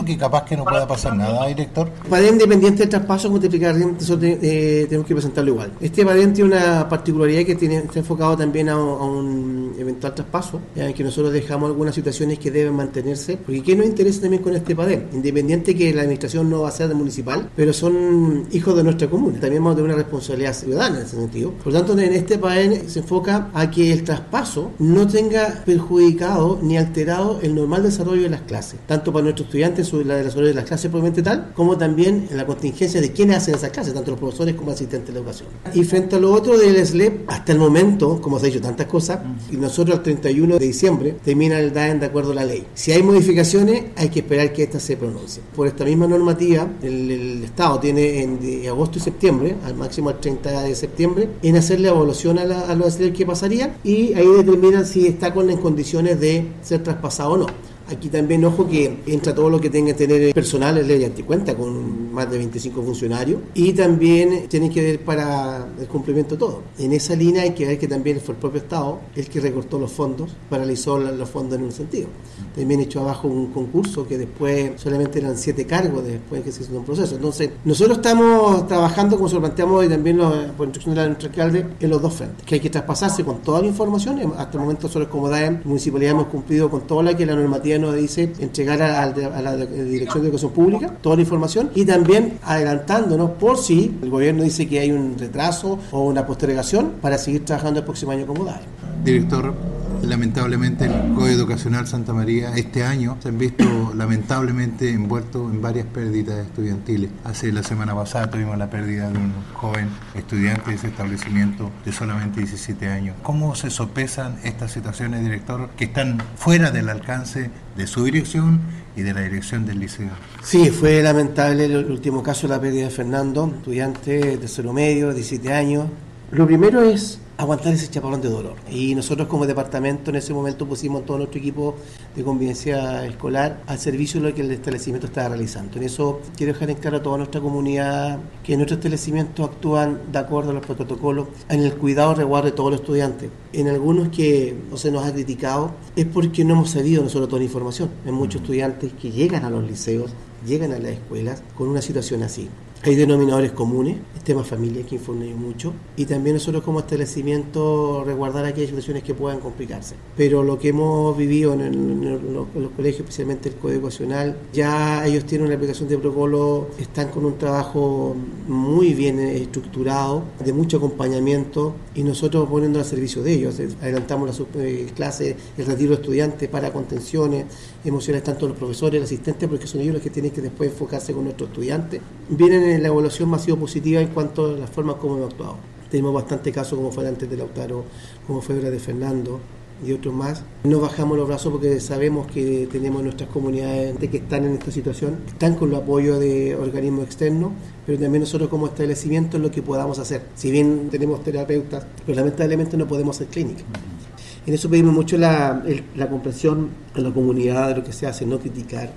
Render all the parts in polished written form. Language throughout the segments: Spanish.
que capaz que no pueda pasar nada, director. PADEM independiente del traspaso, como te explicaba, nosotros tenemos que presentarlo igual. Este PADEM tiene una particularidad que está enfocado también a un eventual traspaso, en que nosotros dejamos algunas situaciones que deben mantenerse, porque ¿qué nos interesa también con este PADEM? Independiente que la administración no va a ser municipal, pero son hijos de nuestra comuna, también vamos a tener una responsabilidad ciudadana en ese sentido. Por lo tanto, en este PADEM se enfoca a que el traspaso no tenga perjudicado ni alterado el normal desarrollo de las clases, tanto para nuestros estudiantes en el desarrollo de las clases propiamente tal, como también en la contingencia de quienes hacen esas clases, tanto los profesores como asistentes de la educación. Y frente a lo otro del SLEP, hasta el momento, como se ha dicho tantas cosas, y nosotros al 31 de diciembre termina el DAEM de acuerdo a la ley. Si hay modificaciones, hay que esperar que éstas se pronuncien. Por esta misma normativa, el Estado tiene en agosto y septiembre, al máximo el 30 de septiembre, en hacerle evaluación a los SLEP que pasaría, y ahí determinan si está en condiciones de ser traspasado o no. Aquí también, ojo, que entra todo lo que tenga que tener personal, el ley anticuenta, con más de 25 funcionarios, y también tiene que ver para el cumplimiento de todo. En esa línea hay que ver que también fue el propio Estado el que recortó los fondos, paralizó los fondos en un sentido. También echó abajo un concurso que después solamente eran 7 cargos después que se hizo un proceso. Entonces, nosotros estamos trabajando, como se lo planteamos, y también por instrucción de nuestro alcalde, en los dos frentes, que hay que traspasarse con toda la información. Hasta el momento nosotros como DAEM, municipalidad, hemos cumplido con toda la que la normativa nos dice, entregar a la Dirección de Educación Pública toda la información, y también adelantándonos por si el gobierno dice que hay un retraso o una postergación, para seguir trabajando el próximo año como DAEM. Director, lamentablemente el Coeducacional Santa María este año se han visto lamentablemente envueltos en varias pérdidas estudiantiles. Hace la semana pasada tuvimos la pérdida de un joven estudiante de ese establecimiento de solamente 17 años. ¿Cómo se sopesan estas situaciones, director, que están fuera del alcance de su dirección y de la dirección del liceo? Sí, fue lamentable el último caso de la pérdida de Fernando, estudiante de tercero medio, 17 años. Lo primero es aguantar ese chaparrón de dolor. Y nosotros como departamento en ese momento pusimos todo nuestro equipo de convivencia escolar al servicio de lo que el establecimiento estaba realizando. En eso quiero dejar en claro a toda nuestra comunidad que nuestros establecimientos actúan de acuerdo a los protocolos en el cuidado y resguardo de todos los estudiantes. En algunos que no se nos ha criticado es porque no hemos sabido nosotros toda la información. Hay muchos estudiantes que llegan a los liceos, llegan a las escuelas con una situación así. Hay denominadores comunes, el tema familia que informe mucho, y también nosotros como establecimiento resguardar aquellas situaciones que puedan complicarse. Pero lo que hemos vivido en los colegios, especialmente el coeducacional, ya ellos tienen una aplicación de protocolo, están con un trabajo muy bien estructurado, de mucho acompañamiento, y nosotros poniendo al servicio de ellos. Adelantamos las clases, el retiro de estudiantes para contenciones emocionales, tanto los profesores, los asistentes, porque son ellos los que tienen que después enfocarse con nuestros estudiantes. Vienen la evaluación ha sido positiva en cuanto a las formas como hemos actuado. Tenemos bastante casos como fue antes de Lautaro, como fue ahora de Fernando y otros más. No bajamos los brazos porque sabemos que tenemos nuestras comunidades que están en esta situación, están con el apoyo de organismos externos, pero también nosotros como establecimiento en lo que podamos hacer. Si bien tenemos terapeutas, pero lamentablemente no podemos hacer clínica. En eso pedimos mucho la comprensión en la comunidad de lo que se hace, no criticar,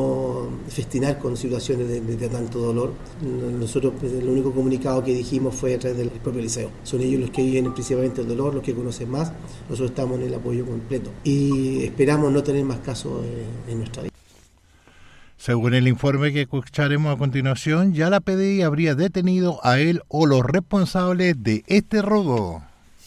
no festinar con situaciones de tanto dolor. Nosotros, pues, el único comunicado que dijimos fue a través del propio liceo. Son ellos los que viven principalmente el dolor, los que conocen más. Nosotros estamos en el apoyo completo y esperamos no tener más casos en nuestra vida. Según el informe que escucharemos a continuación, ya la PDI habría detenido a él o los responsables de este robo.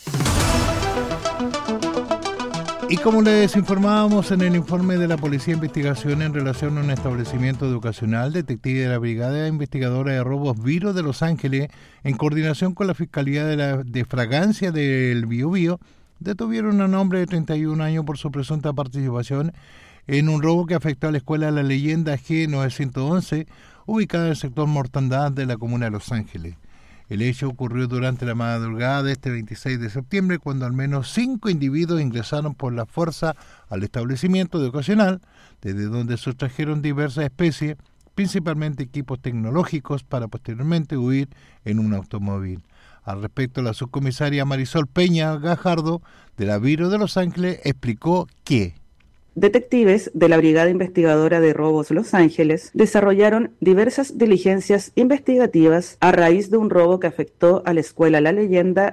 Y como les informábamos en el informe de la Policía de Investigación en relación a un establecimiento educacional, detective de la Brigada Investigadora de Robos Viro de Los Ángeles, en coordinación con la Fiscalía de Fragancia del Biobío, detuvieron a un hombre de 31 años por su presunta participación en un robo que afectó a la escuela La Leyenda G911, ubicada en el sector Mortandad de la comuna de Los Ángeles. El hecho ocurrió durante la madrugada de este 26 de septiembre, cuando al menos 5 individuos ingresaron por la fuerza al establecimiento educacional, desde donde sustrajeron diversas especies, principalmente equipos tecnológicos, para posteriormente huir en un automóvil. Al respecto, la subcomisaria Marisol Peña Gajardo, de la Viro de Los Ángeles, explicó que... detectives de la Brigada Investigadora de Robos Los Ángeles desarrollaron diversas diligencias investigativas a raíz de un robo que afectó a la escuela La Leyenda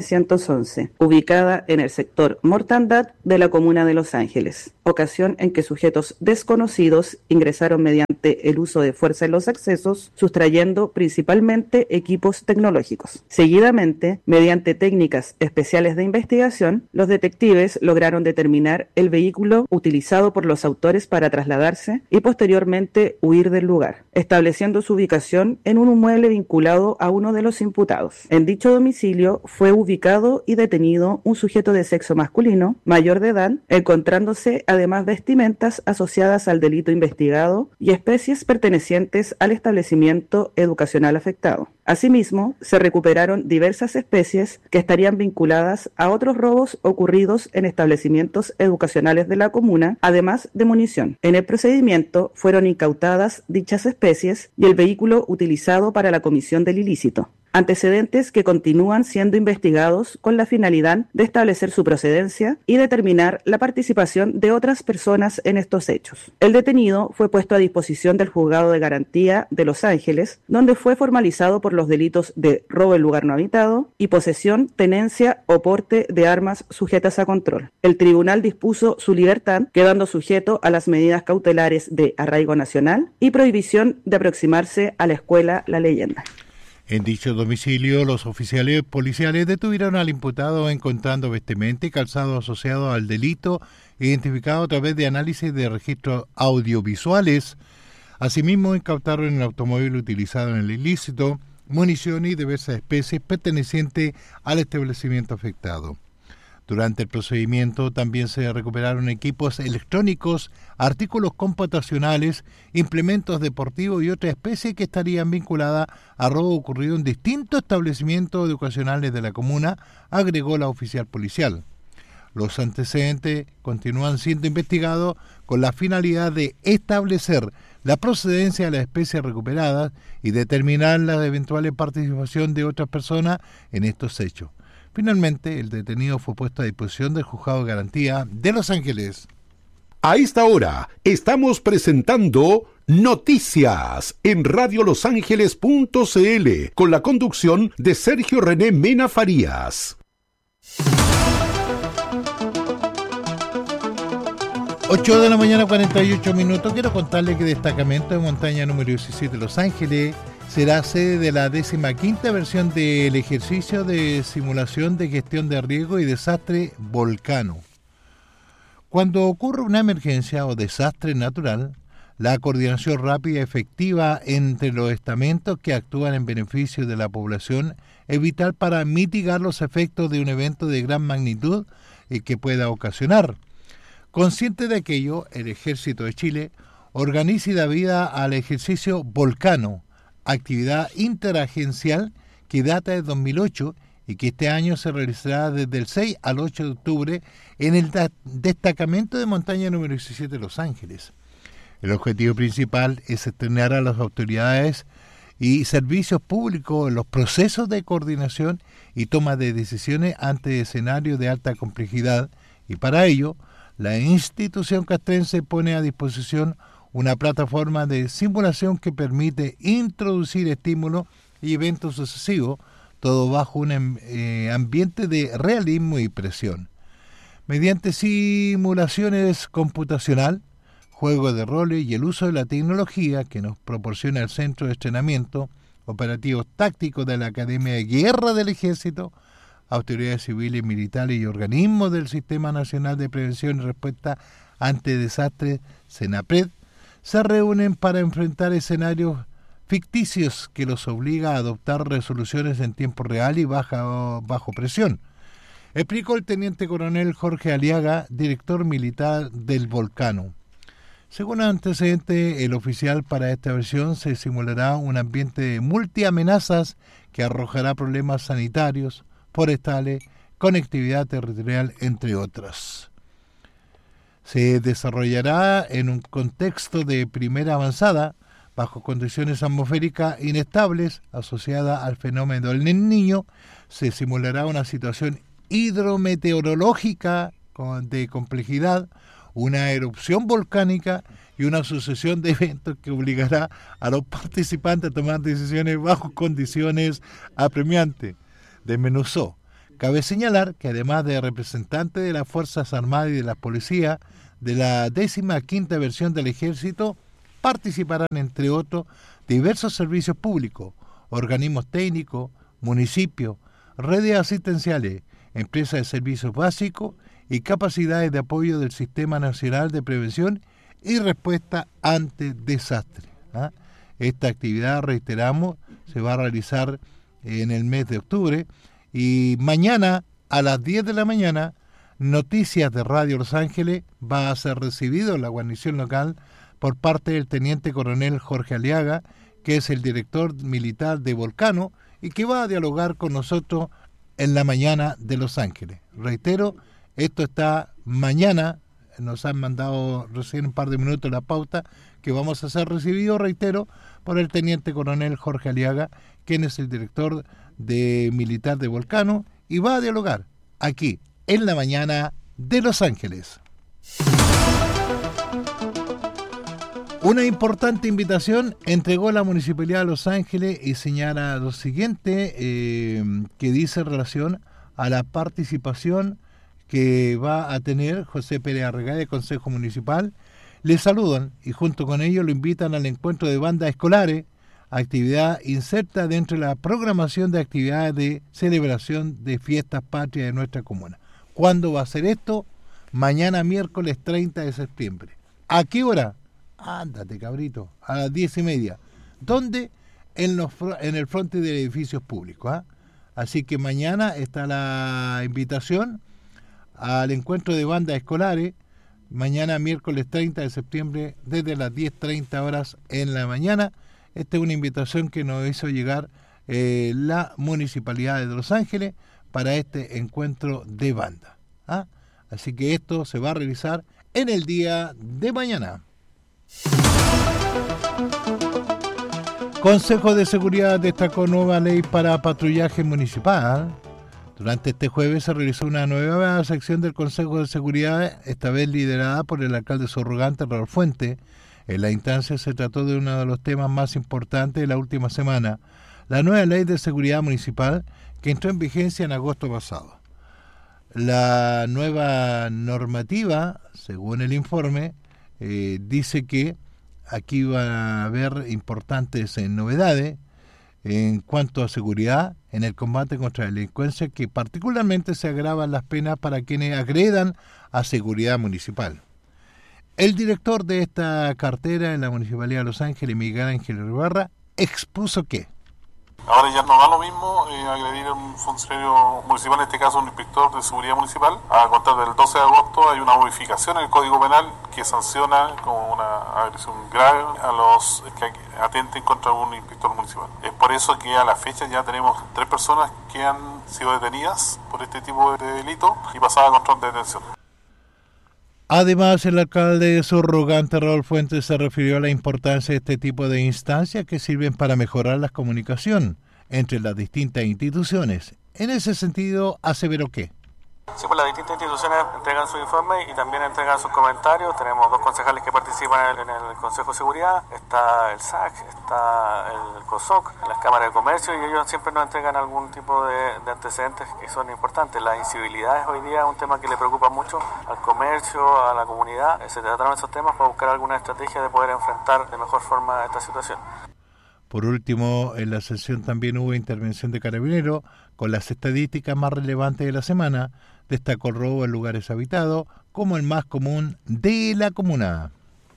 G911, ubicada en el sector Mortandad de la comuna de Los Ángeles, ocasión en que sujetos desconocidos ingresaron mediante el uso de fuerza en los accesos, sustrayendo principalmente equipos tecnológicos. Seguidamente, mediante técnicas especiales de investigación, los detectives lograron determinar el vehículo utilizado por los autores para trasladarse y posteriormente huir del lugar, estableciendo su ubicación en un inmueble vinculado a uno de los imputados. En dicho domicilio fue ubicado y detenido un sujeto de sexo masculino, mayor de edad, encontrándose además vestimentas asociadas al delito investigado y especies pertenecientes al establecimiento educacional afectado. Asimismo, se recuperaron diversas especies que estarían vinculadas a otros robos ocurridos en establecimientos educacionales de la comuna, además de munición. En el procedimiento fueron incautadas dichas especies y el vehículo utilizado para la comisión del ilícito, antecedentes que continúan siendo investigados con la finalidad de establecer su procedencia y determinar la participación de otras personas en estos hechos. El detenido fue puesto a disposición del Juzgado de Garantía de Los Ángeles, donde fue formalizado por los delitos de robo en lugar no habitado y posesión, tenencia o porte de armas sujetas a control. El tribunal dispuso su libertad, quedando sujeto a las medidas cautelares de arraigo nacional y prohibición de aproximarse a la escuela La Leyenda. En dicho domicilio, los oficiales policiales detuvieron al imputado encontrando vestimenta y calzado asociado al delito, identificado a través de análisis de registros audiovisuales. Asimismo, incautaron el automóvil utilizado en el ilícito, munición y diversas especies pertenecientes al establecimiento afectado. Durante el procedimiento también se recuperaron equipos electrónicos, artículos computacionales, implementos deportivos y otras especies que estarían vinculadas a robo ocurrido en distintos establecimientos educacionales de la comuna, agregó la oficial policial. Los antecedentes continúan siendo investigados con la finalidad de establecer la procedencia de las especies recuperadas y determinar la eventual participación de otras personas en estos hechos. Finalmente, el detenido fue puesto a disposición del Juzgado de Garantía de Los Ángeles. A esta hora estamos presentando Noticias en radiolosangeles.cl con la conducción de Sergio René Mena Farías. 8 de la mañana, 48 minutos. Quiero contarle que destacamento de montaña número 17 de Los Ángeles será sede de la 15ª versión del ejercicio de simulación de gestión de riesgo y desastre Volcano. Cuando ocurre una emergencia o desastre natural, la coordinación rápida y efectiva entre los estamentos que actúan en beneficio de la población es vital para mitigar los efectos de un evento de gran magnitud que pueda ocasionar. Consciente de aquello, el Ejército de Chile organiza y da vida al ejercicio Volcano, actividad interagencial que data de 2008 y que este año se realizará desde el 6 al 8 de octubre en el destacamento de montaña número 17 de Los Ángeles. El objetivo principal es estrenar a las autoridades y servicios públicos en los procesos de coordinación y toma de decisiones ante escenarios de alta complejidad, y para ello la institución castrense pone a disposición una plataforma de simulación que permite introducir estímulos y eventos sucesivos, todo bajo un ambiente de realismo y presión. Mediante simulaciones computacional, juegos de roles y el uso de la tecnología que nos proporciona el Centro de Entrenamiento Operativos Tácticos de la Academia de Guerra del Ejército, autoridades civiles, militares y organismos del Sistema Nacional de Prevención y Respuesta ante Desastres, SENAPRED, se reúnen para enfrentar escenarios ficticios que los obliga a adoptar resoluciones en tiempo real y bajo presión, explicó el teniente coronel Jorge Aliaga, director militar del Volcano. Según antecedente, el oficial para esta versión se simulará un ambiente de multiamenazas que arrojará problemas sanitarios, forestales, conectividad territorial, entre otras. Se desarrollará en un contexto de primera avanzada, bajo condiciones atmosféricas inestables asociadas al fenómeno del Niño. Se simulará una situación hidrometeorológica de complejidad, una erupción volcánica y una sucesión de eventos que obligará a los participantes a tomar decisiones bajo condiciones apremiantes. Desmenuzó. Cabe señalar que además de representantes de las Fuerzas Armadas y de la Policía, de la 15ª versión del Ejército, participarán, entre otros, diversos servicios públicos, organismos técnicos, municipios, redes asistenciales, empresas de servicios básicos y capacidades de apoyo del Sistema Nacional de Prevención y Respuesta ante Desastres. Esta actividad, reiteramos, se va a realizar en el mes de octubre y mañana a las 10 de la mañana Noticias de Radio Los Ángeles va a ser recibido en la guarnición local por parte del Teniente Coronel Jorge Aliaga, que es el director militar de Volcano y que va a dialogar con nosotros en la mañana de Los Ángeles. Reitero, esto está mañana, nos han mandado recién un par de minutos la pauta, que vamos a ser recibidos, reitero, por el Teniente Coronel Jorge Aliaga, quien es el director militar de Volcano, y va a dialogar aquí, en la mañana de Los Ángeles. Una importante invitación entregó la Municipalidad de Los Ángeles y señala lo siguiente, que dice en relación a la participación que va a tener José Pérez Arregay del Consejo Municipal. Le saludan y junto con ellos lo invitan al encuentro de bandas escolares, actividad inserta dentro de la programación de actividades de celebración de fiestas patrias de nuestra comuna. ¿Cuándo va a ser esto? Mañana miércoles 30 de septiembre. ¿A qué hora? Ándate, cabrito, a las 10:30. ¿Dónde? En el frente de edificios públicos. Así que mañana está la invitación al encuentro de bandas escolares, mañana miércoles 30 de septiembre, desde las 10:30 horas en la mañana. Esta es una invitación que nos hizo llegar la Municipalidad de Los Ángeles para este encuentro de banda. Así que esto se va a realizar en el día de mañana. Consejo de Seguridad destacó nueva ley para patrullaje municipal. Durante este jueves se realizó una nueva sección del Consejo de Seguridad, esta vez liderada por el alcalde subrogante Raúl Fuentes. En la instancia se trató de uno de los temas más importantes de la última semana, la nueva ley de seguridad municipal que entró en vigencia en agosto pasado. La nueva normativa, según el informe, dice que aquí va a haber importantes novedades en cuanto a seguridad en el combate contra la delincuencia, que particularmente se agravan las penas para quienes agredan a seguridad municipal. El director de esta cartera en la Municipalidad de Los Ángeles, Miguel Ángel Ibarra, expuso que ahora ya no da lo mismo agredir a un funcionario municipal, en este caso un inspector de seguridad municipal. A contar del 12 de agosto hay una modificación en el Código Penal que sanciona como una agresión grave a los que atenten contra un inspector municipal. Es por eso que a la fecha ya tenemos 3 personas que han sido detenidas por este tipo de delito y pasadas a control de detención. Además, el alcalde subrogante Raúl Fuentes se refirió a la importancia de este tipo de instancias que sirven para mejorar la comunicación entre las distintas instituciones. En ese sentido, aseveró que sí, pues las distintas instituciones entregan su informe y también entregan sus comentarios. Tenemos 2 concejales que participan en el Consejo de Seguridad, está el SAC, está el COSOC, las cámaras de comercio, y ellos siempre nos entregan algún tipo de antecedentes que son importantes. Las incivilidades hoy día es un tema que le preocupa mucho al comercio, a la comunidad. Se trataron esos temas para buscar alguna estrategia de poder enfrentar de mejor forma esta situación. Por último, en la sesión también hubo intervención de Carabineros con las estadísticas más relevantes de la semana. Destacó el robo en lugares habitados como el más común de la comuna.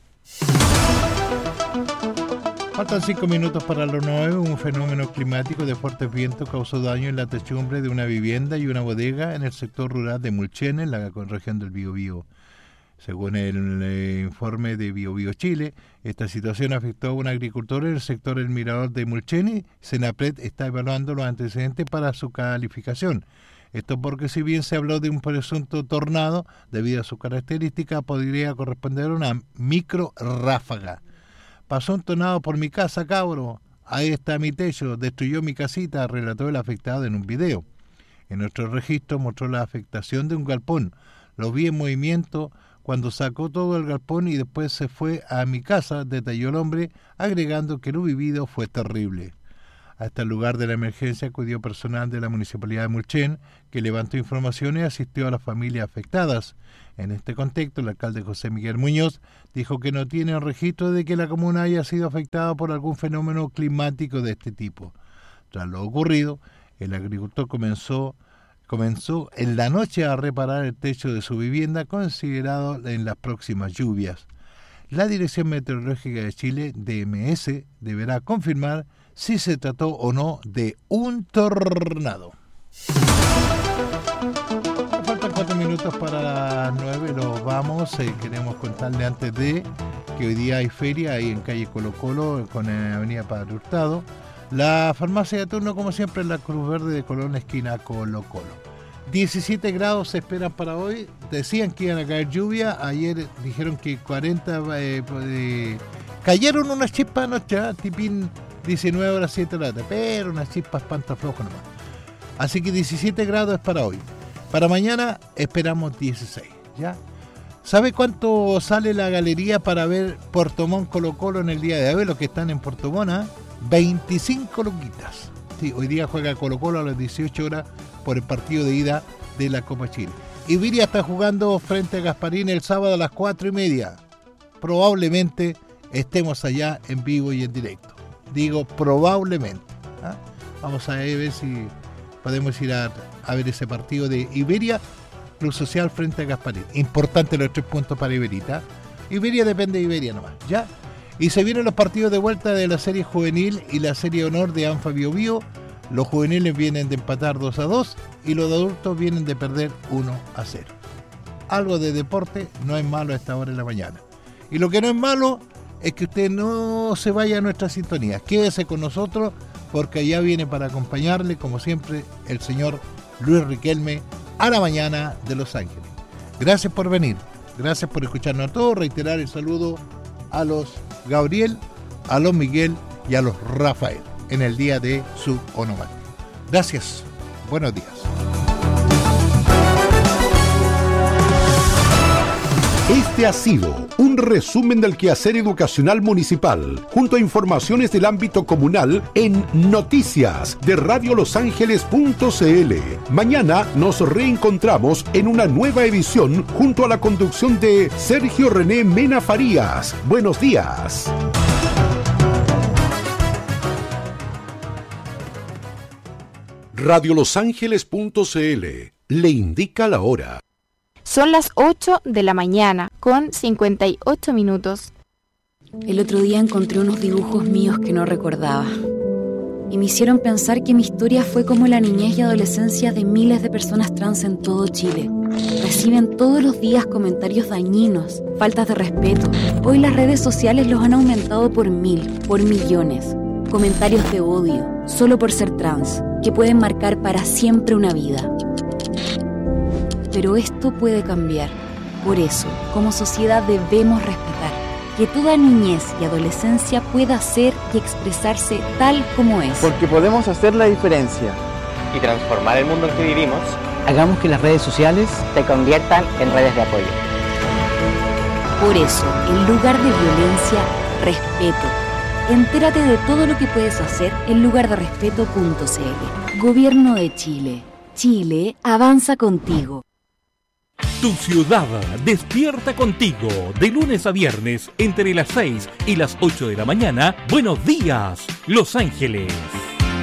Faltan 5 minutos para las 9. Un fenómeno climático de fuertes vientos causó daño en la techumbre de una vivienda y una bodega en el sector rural de Mulchen, en la región del Biobío. Según el informe de Biobío Chile, esta situación afectó a un agricultor en el sector El Mirador de Mulchen. Senapred está evaluando los antecedentes para su calificación. Esto porque si bien se habló de un presunto tornado, debido a su característica, podría corresponder a una micro ráfaga. Pasó un tornado por mi casa, cabro. Ahí está mi techo, destruyó mi casita, relató el afectado en un video. En otro registro mostró la afectación de un galpón. Lo vi en movimiento cuando sacó todo el galpón y después se fue a mi casa, detalló el hombre, agregando que lo vivido fue terrible. Hasta el lugar de la emergencia acudió personal de la Municipalidad de Mulchen, que levantó información y asistió a las familias afectadas. En este contexto, el alcalde José Miguel Muñoz dijo que no tiene registro de que la comuna haya sido afectada por algún fenómeno climático de este tipo. Tras lo ocurrido, el agricultor comenzó en la noche a reparar el techo de su vivienda, considerado en las próximas lluvias. La Dirección Meteorológica de Chile, DMS, deberá confirmar si se trató o no de un tornado. Faltan 4 minutos para las 9, nos vamos. Queremos contarle antes de que hoy día hay feria ahí en calle Colo Colo, con avenida Padre Hurtado. La farmacia de turno, como siempre, en la Cruz Verde de Colón, esquina Colo Colo. 17 grados se esperan para hoy. Decían que iban a caer lluvia. Ayer dijeron que 40... cayeron unas chispas anoche, tipín 19 horas 7 de la tarde, pero unas chispas pantaflojo nomás. Así que 17 grados es para hoy. Para mañana esperamos 16, ¿ya? ¿Sabe cuánto sale la galería para ver Puerto Montt Colo Colo en el día de hoy? Los que están en Puerto Montt, 25 luquitas. Sí, hoy día juega Colo Colo a las 18 horas por el partido de ida de la Copa Chile. Iberia está jugando frente a Gasparín el sábado a las 4:30. Probablemente estemos allá en vivo y en directo. Digo probablemente. Vamos a ver si podemos ir a ver ese partido de Iberia Club Social frente a Gasparín. Importante los 3 puntos para Iberita. Iberia depende de Iberia nomás, ¿ya? Y se vienen los partidos de vuelta de la serie juvenil y la serie honor de ANFA Bio Bio. Los juveniles vienen de empatar 2-2 y los adultos vienen de perder 1-0. Algo de deporte no es malo a esta hora de la mañana. Y lo que no es malo es que usted no se vaya a nuestra sintonía. Quédese con nosotros porque allá viene para acompañarle, como siempre, el señor Luis Riquelme a la mañana de Los Ángeles. Gracias por venir. Gracias por escucharnos a todos. Reiterar el saludo a los Gabriel, a los Miguel y a los Rafael en el día de su onomástico. Gracias. Buenos días. Este ha sido un resumen del quehacer educacional municipal, junto a informaciones del ámbito comunal en Noticias de radiolosangeles.cl. Mañana nos reencontramos en una nueva edición junto a la conducción de Sergio René Mena Farías. Buenos días. radiolosangeles.cl le indica la hora. Son las 8 de la mañana, con 58 minutos. El otro día encontré unos dibujos míos que no recordaba. Y me hicieron pensar que mi historia fue como la niñez y adolescencia de miles de personas trans en todo Chile. Reciben todos los días comentarios dañinos, faltas de respeto. Hoy las redes sociales los han aumentado por 1000, por millones. Comentarios de odio, solo por ser trans, que pueden marcar para siempre una vida. Pero esto puede cambiar. Por eso, como sociedad debemos respetar que toda niñez y adolescencia pueda ser y expresarse tal como es. Porque podemos hacer la diferencia y transformar el mundo en que vivimos. Hagamos que las redes sociales se conviertan en redes de apoyo. Por eso, en lugar de violencia, respeto. Entérate de todo lo que puedes hacer en lugarderespeto.cl. Gobierno de Chile. Chile avanza contigo. Tu ciudad despierta contigo de lunes a viernes entre las 6 y las 8 de la mañana. Buenos días, Los Ángeles.